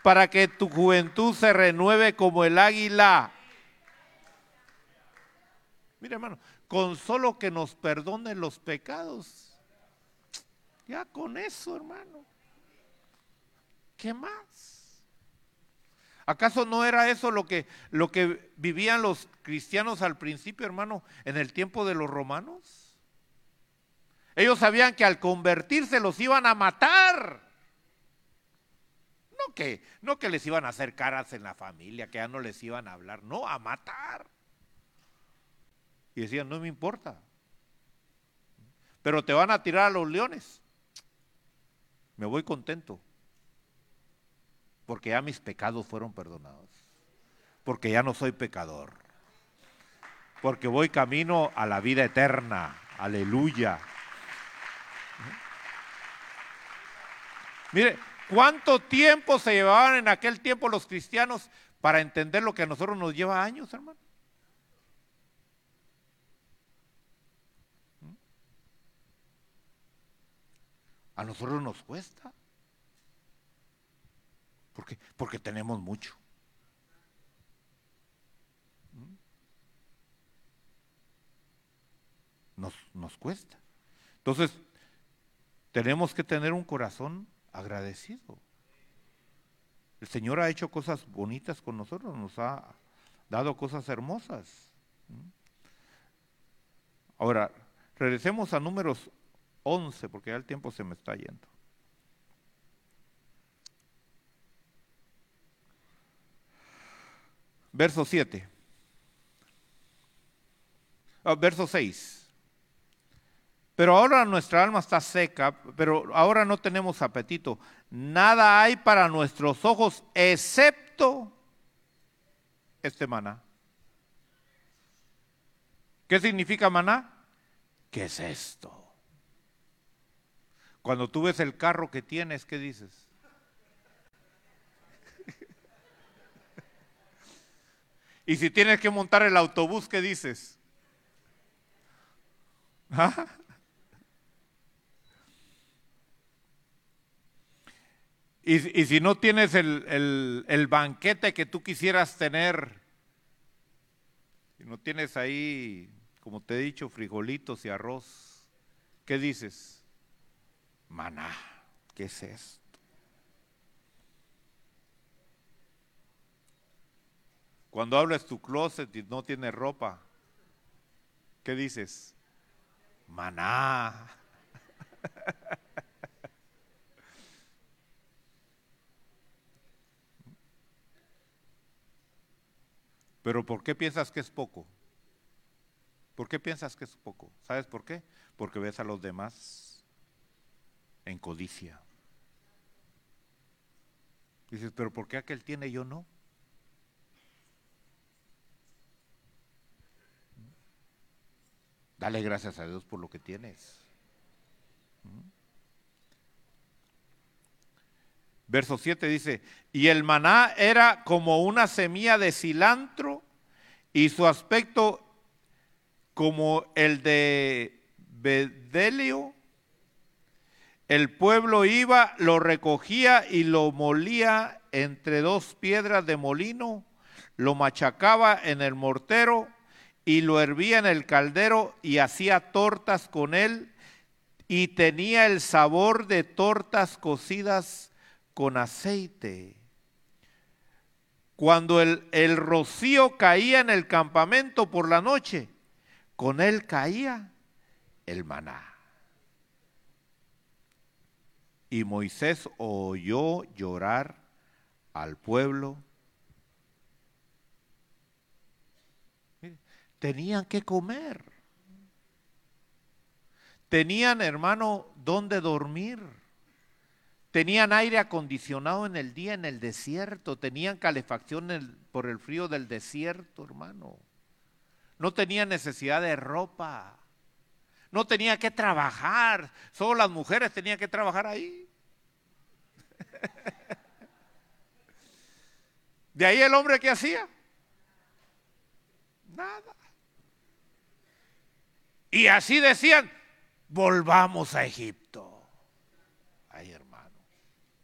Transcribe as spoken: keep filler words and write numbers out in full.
para que tu juventud se renueve como el águila. Mira, hermano, con solo que nos perdonen los pecados, ya con eso, hermano, ¿qué más? ¿Acaso no era eso lo que, lo que vivían los cristianos al principio, hermano, en el tiempo de los romanos? Ellos sabían que al convertirse los iban a matar. No que, no que les iban a hacer caras en la familia, que ya no les iban a hablar, no, a matar. Y decían, no me importa, pero te van a tirar a los leones. Me voy contento, porque ya mis pecados fueron perdonados, porque ya no soy pecador, porque voy camino a la vida eterna. Aleluya. Mire, ¿cuánto tiempo se llevaban en aquel tiempo los cristianos para entender lo que a nosotros nos lleva años, hermano? A nosotros nos cuesta. ¿Por qué? Porque tenemos mucho. Nos, nos cuesta. Entonces, tenemos que tener un corazón agradecido. El Señor ha hecho cosas bonitas con nosotros, nos ha dado cosas hermosas. Ahora, regresemos a Números once, porque ya el tiempo se me está yendo. Verso siete. Ah, verso seis. Pero ahora nuestra alma está seca, pero ahora no tenemos apetito. Nada hay para nuestros ojos excepto este maná. ¿Qué significa maná? ¿Qué es esto? Cuando tú ves el carro que tienes, ¿qué dices? Y si tienes que montar el autobús, ¿qué dices? ¿Ah? Y, y si no tienes el, el, el banquete que tú quisieras tener, y no tienes ahí, como te he dicho, frijolitos y arroz, ¿qué dices? Maná, ¿qué es esto? Cuando abres tu closet y no tienes ropa, ¿qué dices? Maná. Pero ¿por qué piensas que es poco? ¿Por qué piensas que es poco? ¿Sabes por qué? Porque ves a los demás en codicia. Dices, pero ¿por qué aquel tiene y yo no? Dale gracias a Dios por lo que tienes. Verso siete dice, y el maná era como una semilla de cilantro y su aspecto como el de bedelio. El pueblo iba, lo recogía y lo molía entre dos piedras de molino, lo machacaba en el mortero y lo hervía en el caldero y hacía tortas con él y tenía el sabor de tortas cocidas con aceite. Cuando el, el rocío caía en el campamento por la noche, con él caía el maná. Y Moisés oyó llorar al pueblo. Tenían que comer. Tenían, hermano, dónde dormir. Tenían aire acondicionado en el día en el desierto. Tenían calefacción en el, por el frío del desierto, hermano. No tenían necesidad de ropa. No tenía que trabajar. Solo las mujeres tenían que trabajar ahí. De ahí el hombre, ¿qué hacía? Nada. Y así decían, volvamos a Egipto.